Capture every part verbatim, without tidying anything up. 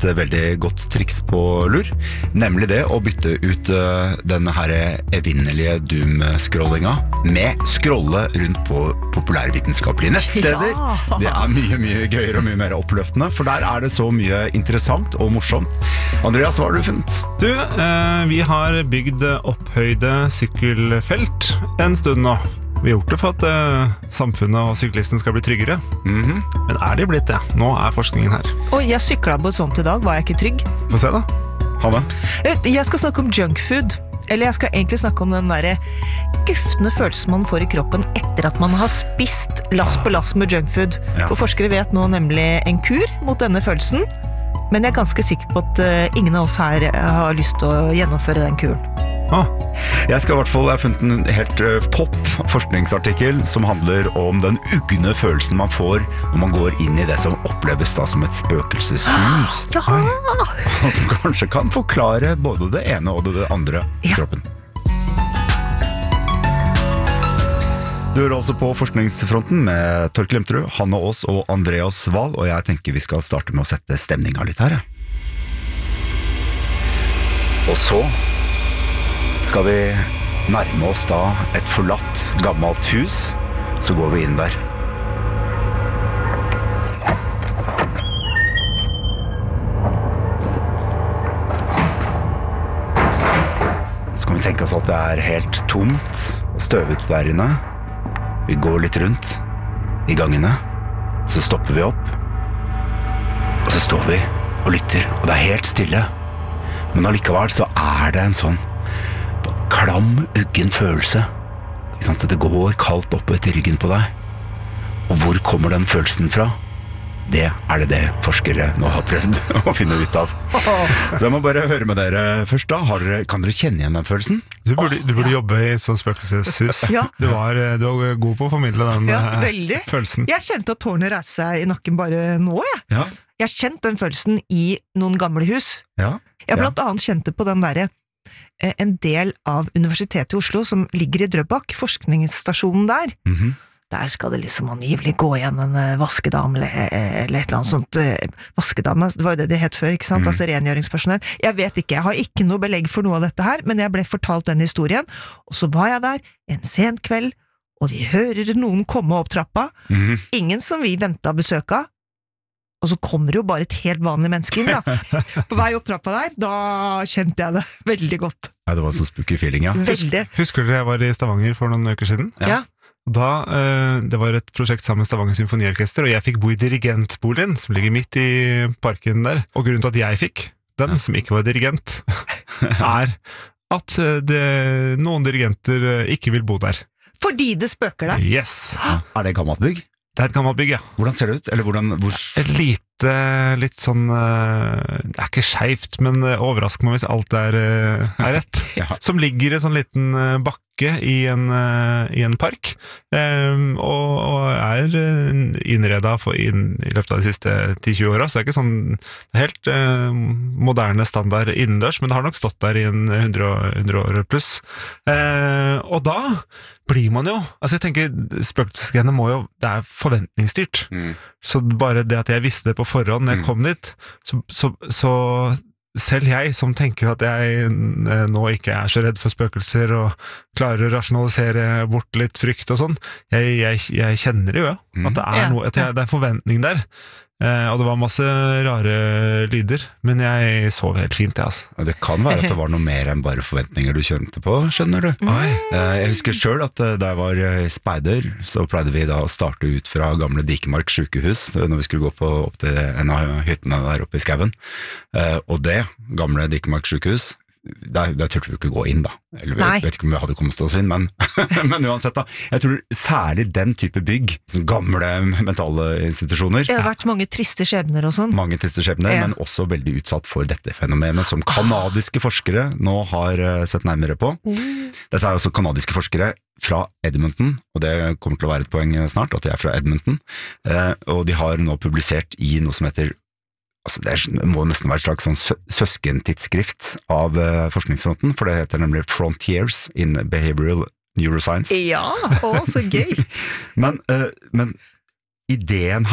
et veldig godt triks på lur, nemlig det å bytte ut uh, denne her evinnelige doom-scrollinga med scrolle rundt på populærvitenskapelige nettsteder. Ja. Det er mye, mye gøyere og mye mer oppløftende, for der er det så mye interessant og morsomt. Andreas, hva har du funnet? Du, eh, vi har bygd opphøyde sykkelfelt en stund nå. Vi har gjort det for at uh, samfunnet og syklisten skal bli tryggere. Mm-hmm. Men er de blitt det? Nå er forskningen her. Og jeg syklet på et sånt i dag, var jeg ikke trygg? Få se da. Hanne? Jeg skal snakke om junkfood. Eller jeg skal egentlig snakke om den der guftende følelsen man får i kroppen etter at man har spist lass på lass med junkfood. Ja. For forskere vet nå nemlig en kur mot denne følelsen. Men jeg er ganske sikker på at uh, ingen av oss her har lyst til å gjennomføre den kuren. Ah. Jeg skal i hvert fall, jeg har funnet en helt uh, topp forskningsartikkel som handler om den ugne følelsen man får når man går inn i det som oppleves da som et spøkelseshus. Ja! Og som kanskje kan forklare både det ene og det andre i kroppen. Du hører altså på forskningsfronten med Torkel Lemterud, Hanne Aas og Andreas Wahl, og jeg tenker vi skal starte med å sette stemninga litt her. Og så skal vi nærme oss da et forlatt, gammelt hus, så går vi inn der. Så kan vi tenke oss at det er helt tomt og støvet der inne. Vi går litt rundt i gangene, så stopper vi opp, og så står vi og lytter, og det er helt stille. Men allikevel så er det en sånn klam, uggen følelse. Ikke sant? Det går kaldt opp etter ryggen på deg. Og hvor kommer den følelsen fra? Det er det det forskere nå har prøvd å finne ut av. Så jeg må bare høre med dere først da. Har dere, kan dere kjenne igjen den følelsen? Du burde, du burde jobbe i sånn spøkelseshus. Ja. Du, var, du var god på å formidle den ja, veldig. følelsen. Jeg kjente at tårnet reiste seg i nakken bare nå, jeg. Ja. Jeg har kjent den følelsen i noen gamle hus. Ja. Jeg har blant annet kjent det på den der en del av Universitetet i Oslo som ligger i Drøbak, forskningsstasjonen der. Mm-hmm. Der skal det liksom angivelig gå igjen en vaskedam eller, eller et eller annet sånt vaskedam, det var jo det det het før, ikke sant? Mm. Altså rengjøringspersonell. Jeg vet ikke, jeg har ikke noe belegg for noe av dette her, men jeg ble fortalt den historien, og så var jeg der en sen kveld, og vi hører noen komme opp trappa, mm-hmm. ingen som vi ventet besøk av, og så kommer jo bare et helt vanlig menneske inn da. På vei opp trappa der, da kjente jeg det veldig godt. Ja, det var så spooky feeling, ja. Veldig. Husker dere jeg var i Stavanger for noen uker siden? Ja. Da, eh, det var et prosjekt sammen med Stavanger Symfoniorkester, og jeg fikk bo i dirigentboligen, som ligger midt i parken der. Og grunnen til at jeg fikk den, som ikke var dirigent, er at det, noen dirigenter ikke vil bo der. Fordi det spøker der? Yes. Er det gammelt bygg? Det er et gammelt bygg, ja. Hvordan ser det ut? Eller hvordan, hvor... Et lite, litt sånn, det er ikke skjevt, men overrasker meg hvis alt er, er rett. Ja. Som ligger i en sånn liten bakke i en, i en park, um, og, og er innredet for inn, i løpet av de siste ti til tjue åra, så det er ikke sånn helt uh, moderne standard innendørs, men det har nok stått der i en hundre år pluss. Uh, og da blir man jo, altså jeg tenker, spøkelsesgreiene må jo, det er forventningsstyrt, mm. så bare det at jeg visste det på forhånd når jeg kom dit, så, så, så selv jeg som tenker at jeg nå ikke er så redd for spøkelser og klarer å rasjonalisere bort litt frykt og sånn, jeg, jeg, jeg kjenner det jo, ja, at det er noe, at jeg, det er forventning der. Eh, og det var masse rare lyder, men jeg sov helt fint, jeg, altså. Det kan være at det var noe mer enn bare forventninger du kjente på, skjønner du? Mm. Eh, jeg husker selv at da jeg var speider, så pleide vi da å starte ut fra gamle Dikemark sykehus, når vi skulle gå på, opp til en av hyttene der oppe i skauen. Eh, og det gamle Dikemark sykehus, Der, der turte vi ikke gå inn da. Eller, jeg vet ikke om vi hadde kommet oss inn, men, men uansett da. Jeg tror særlig den type bygg, gamle mentale institusjoner. Det har vært mange triste skjebner og sånn. Mange triste skjebner, ja. Men også veldig utsatt for dette fenomenet, som kanadiske forskere nå har sett nærmere på. Mm. Dette er altså kanadiske forskere fra Edmonton, og det kommer til å være et poeng snart, at de er fra Edmonton. Eh, og de har nå publisert i noe som heter Altså det, er, det må nesten være et slags sånn sø søskentidsskrift av uh, forskningsfronten, for det heter nemlig Frontiers in Behavioral Neuroscience. Ja, å, så gøy! men, uh, men ideen her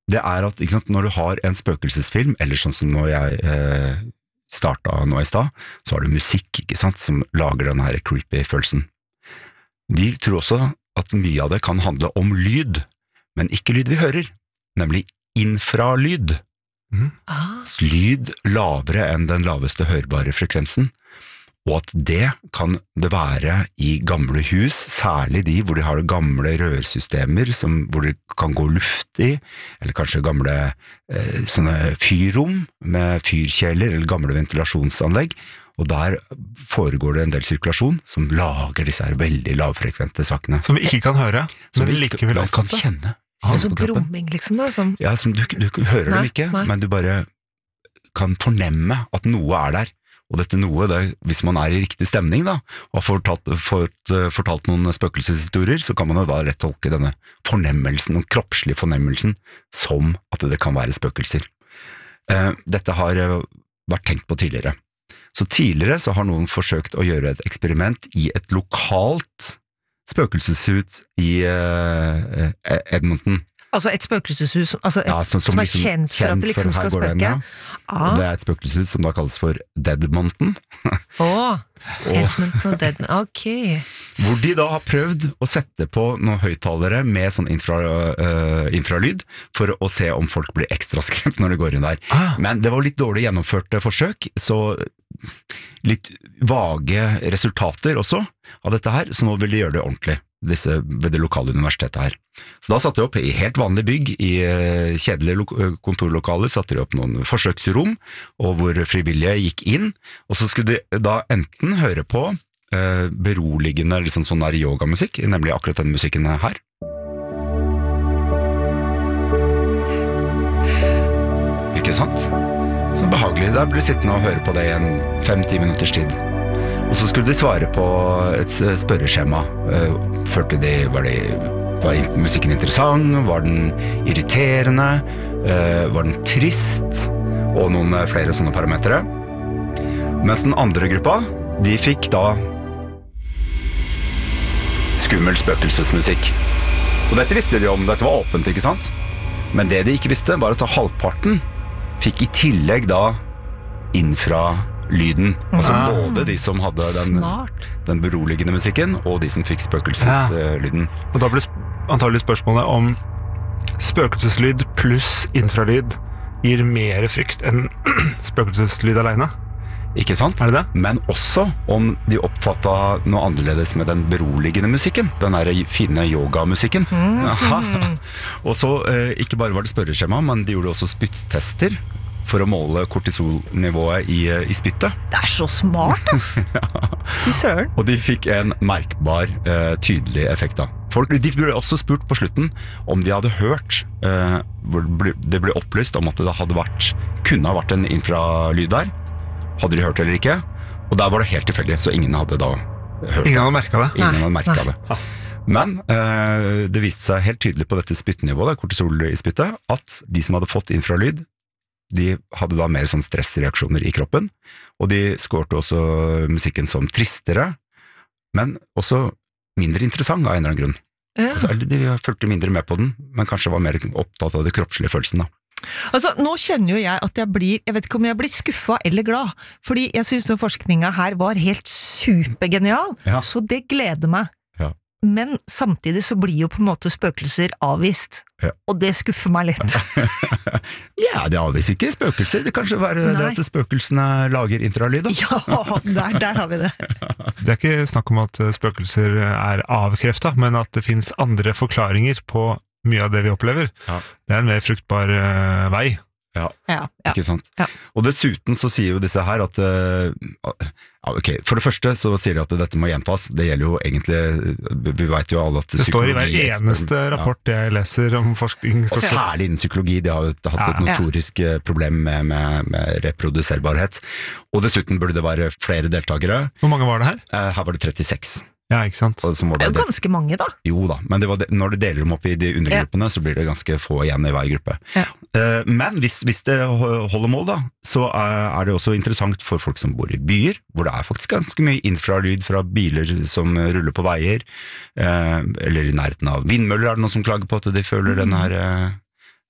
det er at ikke sant, når du har en spøkelsesfilm, eller sånn som når jeg eh, startet nå i sted, så har du musikk, ikke sant, som lager den her creepy følelsen. De tror også at mye av det kan handle om lyd, men ikke lyd vi hører, nemlig infralyd. Mm. Ah. Lyd lavere enn den laveste hørbare frekvensen, og at det kan det være i gamle hus, særlig de hvor de har gamle rørsystemer som, hvor det kan gå luft i, eller kanskje gamle eh, sånne fyrrom med fyrkjeler eller gamle ventilasjonsanlegg, og der foregår det en del sirkulasjon som lager disse her veldig lavfrekvente sakene. Som vi ikke kan høre, som men vi likevel kan kjenne. Så brumming liksom da? Som... Ja, som du, du hører nei, dem ikke, nei. Men du bare kan fornemme at noe er der. Og dette noe, det, hvis man er i riktig stemning da, og har fortalt, fort, fortalt noen spøkelseshistorier, så kan man jo da rett tolke denne fornemmelsen, den kroppslige fornemmelsen, som at det kan være spøkelser. Eh, dette har vært tenkt på tidligere. Så tidligere så har noen forsøkt å gjøre et eksperiment i et lokalt spøkelseshus i eh, Edmonton. Altså et spøkelseshus altså et, ja, som, som, som er liksom, kjent for at det liksom skal spøke? Den, ja. ah. Det er et spøkelseshus som da kalles for Deadmonton. Åh, Edmonton og Deadmonton, ok. Hvor de da har prøvd å sette på noen høyttalere med sånn infra, uh, infralyd, for å se om folk blir ekstra skremt når de går inn der. Ah. Men det var litt dårlig gjennomførte forsøk, så litt vage resultater også av dette her, så nå vil de gjøre det ordentlig. Disse, ved det lokale universitetet her. Så da satte de opp i helt vanlig bygg, i kjedelige kontorlokaler, satte de opp noen forsøksrom, og hvor frivillige gikk inn, og så skulle de da enten høre på eh, beroligende, liksom sånn der yogamusikk, nemlig akkurat den musikken her. Ikke sant? Så behagelig, da blir de sittende og høre på det i en fem-ti minutters tid. Og så skulle de svare på et spørreskjema. Følte de, var, de, var musikken interessant? Var den irriterende? Var den trist? Og noen flere sånne parametere. Mens den andre gruppa, de fikk da skummel spøkelsesmusikk. Og dette visste de om, dette var åpent, ikke sant? Men det de ikke visste, var at halvparten fikk i tillegg da infra lyden, altså ah. både de som hadde den, den beroligende musikken og de som fikk spøkelseslyden. Ja. Og da ble antagelig spørsmålet om spøkelseslyd pluss infralyd gir mer frykt enn spøkelseslyd alene. Ikke sant? Er det det? Men også om de oppfattet noe annerledes med den beroligende musikken, den der fine yogamusikken. Mm. Og så, eh, ikke bare var det spørreskjema, men de gjorde også spyttester for å måle kortisolnivået i, i spyttet. Det er så smart, ass! Ja. I søren. Og de fikk en merkbar, eh, tydelig effekt da. Folk, de ble også spurt på slutten om de hadde hørt, eh, det ble opplyst om at det hadde vært, kunne ha vært en infralyd der. Hadde de hørt eller ikke? Og der var det helt tilfeldig, så ingen hadde da hørt. Ingen hadde merket det? Ingen Nei. hadde merket Nei. det. Men eh, det viste seg helt tydelig på dette spyttnivået, kortisol i spyttet, at de som hadde fått infralyd, de hadde da mer sånn stressreaksjoner i kroppen, og de skårte også musikken som tristere, men også mindre interessant av en eller annen grunn. Ja. Altså, de følte mindre med på den, men kanskje var mer opptatt av det kroppslige følelsen da. Altså, nå kjenner jo jeg at jeg blir, jeg vet ikke om jeg blir skuffet eller glad, fordi jeg synes den forskningen her var helt supergenial, ja. Så det gleder meg. Ja. Men samtidig så blir jo på en måte spøkelser avvist, ja. Og det skuffer meg litt. Ja, det avviser ikke spøkelser, det kan kanskje være Nei. det at spøkelsene lager infralyd da. Ja, der, der har vi det. Det er ikke snakk om at spøkelser er avkreftet, men at det finnes andre forklaringer på mye av det vi opplever. Ja. Det er en mer fruktbar uh, vei. Ja. Ja, ja. Ikke sant? Ja. Og dessuten så sier jo disse her at uh, ja, ok, for det første så sier de at dette må gjentas. Det gjelder jo egentlig, vi vet jo alle at det står i hver eneste rapport ja. jeg leser om forskning. Og særlig innen psykologi, de har jo hatt ja. et notorisk problem med, med, med reproduserbarhet. Og dessuten burde det være flere deltakere. Hvor mange var det her? Uh, her var det trettiseks. Ja, ikke sant? Det er jo ganske mange da. Jo da, men det var det, når du deler dem opp i de undergruppene, ja. så blir det ganske få igjen i hver gruppe. Ja. Uh, men hvis, hvis det holder mål da, så er det også interessant for folk som bor i byer, hvor det er faktisk ganske mye infralyd fra biler som ruller på veier, uh, eller i nærheten av vindmøller er det noen som klager på at de føler mm. den her uh,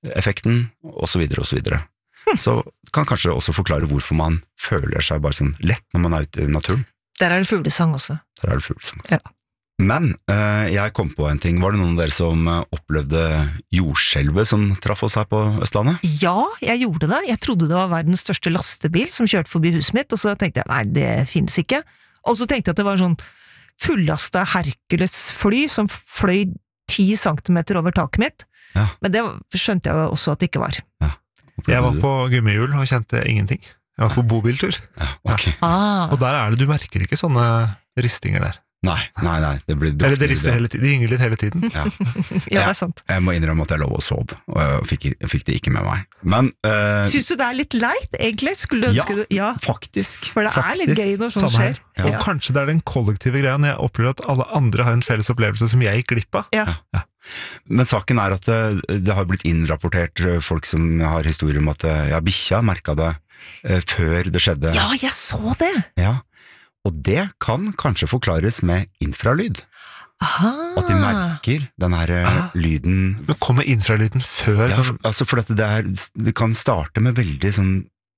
effekten, og så videre, og så videre. Hm. Så kan kanskje også forklare hvorfor man føler seg bare sånn lett når man er ute i naturen. Der er det fuglesang også. Der er det fuglesang også. Ja. Men eh, jeg kom på en ting. Var det noen av dere som opplevde jordskjelvet som traff oss her på Østlandet? Ja, jeg gjorde det. Jeg trodde det var verdens største lastebil som kjørte forbi huset mitt, og så tenkte jeg, nei, det finnes ikke. Og så tenkte jeg at det var sånn fullasta Hercules-fly som fløy ti centimeter over taket mitt. Ja. Men det skjønte jeg jo også at det ikke var. Ja. Jeg var på gummihjul og kjente ingenting. Jeg var på bobiltur. Ja, okay. ah. Og der er det, du merker ikke sånne ristinger der. Nei, nei, nei. Det blir Eller det rister hele tiden, de gynger litt hele tiden. Ja. Ja, det er sant. Jeg, jeg må innrømme at jeg lå og sov, og jeg fikk, jeg fikk det ikke med meg. Men uh, synes du det er litt leit, egentlig? Skulle du ønske ja, du, ja, faktisk. For det faktisk. er litt gøy når sånt skjer. Ja. Og kanskje det er den kollektive greia når jeg opplever at alle andre har en felles opplevelse som jeg gikk glipp av. Ja. Ja. Men saken er at det, det har blitt innrapportert folk som har historier om at ja, bikkja merket det uh, før det skjedde. Ja, jeg så det! Ja. Og det kan kanskje forklares med infralyd. Aha. At de merker den her ah. lyden. Men kommer infralyden før? Ja, for, altså for det, er, det kan starte med veldig sånn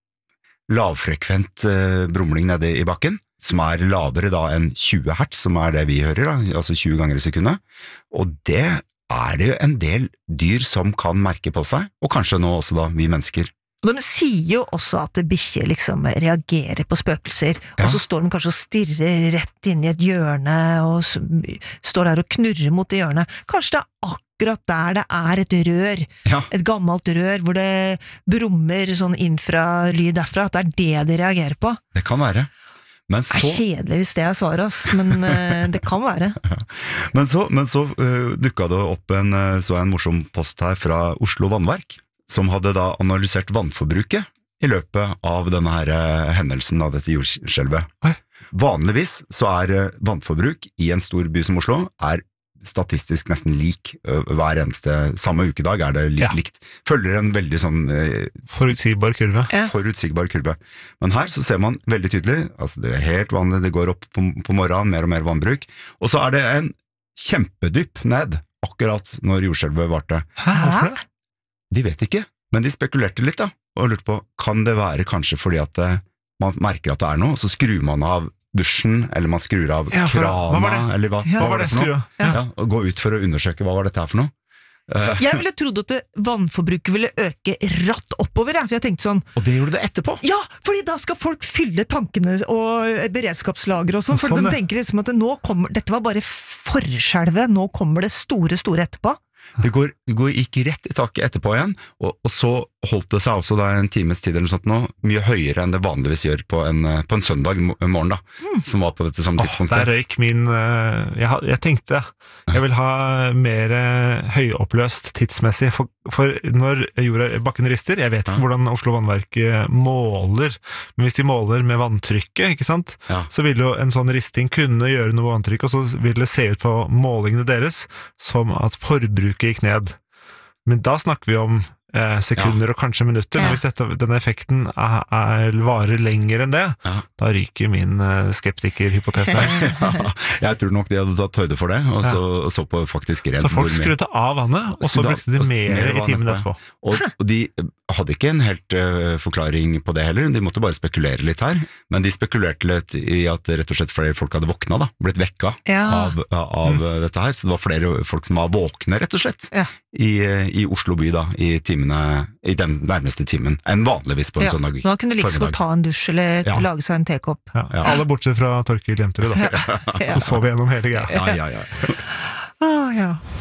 lavfrekvent eh, brumling nede i bakken, som er lavere da enn tjue hertz, som er det vi hører, da, altså tjue ganger i sekundet. Og det er det jo en del dyr som kan merke på seg, og kanskje nå også da vi mennesker. De sier jo også at bikkjer liksom reagerer på spøkelser, ja. Og så står de kanskje og stirrer rett inn i et hjørne, og står der og knurrer mot det hjørnet. Kanskje det er akkurat der det er et rør, ja. Et gammelt rør, hvor det brummer sånn infralyd derfra, at det er det de reagerer på. Det kan være. Men så... Det er kjedelig hvis det er svaret, ass, men uh, det kan være. Ja. Men så, men så uh, dukket det opp en, uh, så en morsom post her fra Oslo Vannverk, som hadde da analysert vannforbruket i løpet av denne her hendelsen av dette jordskjelvet. Oi. Vanligvis så er vannforbruk i en stor by som Oslo er statistisk nesten lik hver eneste, samme ukedag er det likt, ja. likt. Følger en veldig sånn eh, forutsigbar kurve. Ja. Forutsigbar kurve. Men her så ser man veldig tydelig, altså det er helt vanlig, det går opp på, på morgenen, mer og mer vannbruk, og så er det en kjempedypp ned, akkurat når jordskjelvet varte. Hæ? Hvorfor det? De vet ikke, men de spekulerte litt da, og lurte på, kan det være kanskje fordi at det, man merker at det er noe, så skrur man av dusjen, eller man skrur av ja, krana, hva var det? Eller hva, ja, hva var det for noe? Ja. Ja, og gå ut for å undersøke hva var dette her for noe. Uh, jeg ville trodd at vannforbruket ville øke ratt oppover, for jeg tenkte sånn... Og det gjorde det etterpå? Ja, fordi da skal folk fylle tankene og beredskapslager og sånn, for sånn, de tenker liksom at nå kommer, dette var bare forskjelvet, nå kommer det store, store etterpå. Det går, går, gikk rett i taket etterpå igjen, og, og så holdt det seg også da en times tid eller noe sånt nå, mye høyere enn det vanligvis gjør på en, på en søndag morgen da, mm. som var på dette samme tidspunktet. Oh, der røyk min, jeg, jeg tenkte, jeg vil ha mer høyoppløst tidsmessig, for, for når jorda, bakken rister, jeg vet ikke ja. hvordan Oslo Vannverk måler, men hvis de måler med vanntrykket, ikke sant, ja. så vil jo en sånn risting kunne gjøre noe vanntrykk, og så vil det se ut på målingene deres som at forbruket gikk ned. Men da snakker vi om eh, sekunder ja. og kanskje minutter. Ja. Hvis dette, denne effekten er, er, varer lenger enn det, ja. da ryker min eh, skeptikerhypotese her. Ja, jeg tror nok de hadde tatt høyde for det, og så, ja. så på faktisk rent. Så folk skrudde av vannet, og så brukte de mer, mer i timen etterpå. Og, og de hadde ikke en helt uh, forklaring på det heller, de måtte bare spekulere litt her, men de spekulerte litt i at rett og slett flere folk hadde våkna da, blitt vekka ja. av, av mm. dette her, så det var flere folk som var våkne rett og slett ja. i, i Oslo by da, i timene, i den nærmeste timen, enn vanligvis på en ja. søndag. Da kunne de liksom gå ta en dusj eller ja. lage seg en tekopp. Ja. Ja. Alle bortsett fra Torkild Jemterud da, ja. så så vi gjennom hele greia. Ja, ja, ja. Ah, ja.